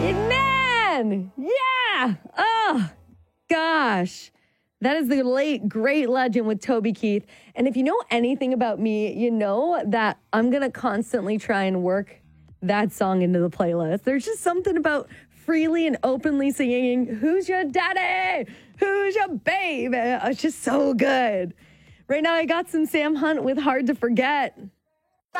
Man, yeah. Oh, gosh. That is the late, great legend with Toby Keith. And if you know anything about me, you know that I'm going to constantly try and work that song into the playlist. There's just something about freely and openly singing, "Who's your daddy? Who's your baby?" It's just so good. Right now, I got some Sam Hunt with "Hard to Forget."